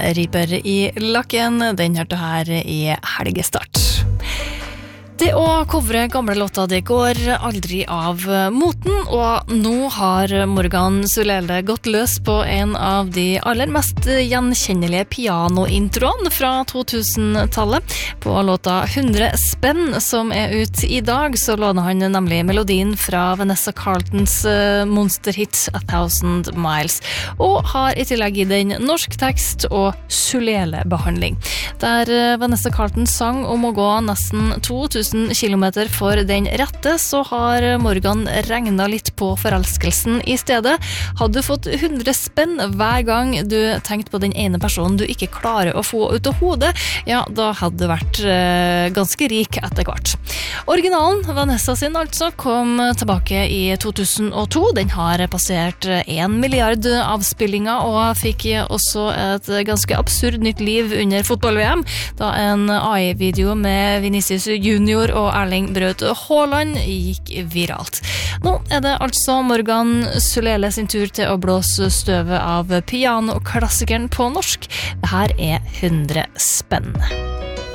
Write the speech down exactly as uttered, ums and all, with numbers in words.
Riper i lakken. Den hørte her i helgestart. Det å covre gamle låter, det går aldri av moten, og nå har Morgan Sulele gått løs på en av de aller mest gjenkjennelige pianointroene fra totusen-tallet. På låta hundre spenn som er ut i dag, så låner han nemlig melodien fra Vanessa Carltons monsterhit A Thousand Miles, og har i tillegg i den norsk tekst og Sulele-behandling. Der Vanessa Carlton sang om å gå nesten to tusen kilometer for den rette, så har Morgan regnet litt på forelskelsen i stedet. Hadde du fått hundre spenn hver gang du tenkte på den ene personen du ikke klarer å få ut av hodet, ja, da hadde du vært eh, ganske rik etter hvert. Originalen, Vanessa sin altså, kom tilbake i to tusen og to. Den har passert en milliard avspillinger og fikk også et ganske absurd nytt liv under fotball-V M, da en A I-video med Vinicius Junior og Erling Braut Haaland gikk viralt. Nå er det altså Morgan Sulele sin tur til å blåse støvet av pianoklassikeren på norsk. Det her er hundre spenn.